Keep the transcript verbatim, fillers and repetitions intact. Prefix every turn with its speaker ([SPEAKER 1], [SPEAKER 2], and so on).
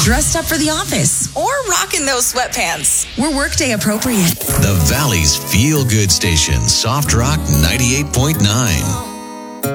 [SPEAKER 1] dressed up for the office,
[SPEAKER 2] or rocking those sweatpants.
[SPEAKER 1] We're workday appropriate.
[SPEAKER 3] The Valley's feel-good station, Soft Rock ninety-eight point nine.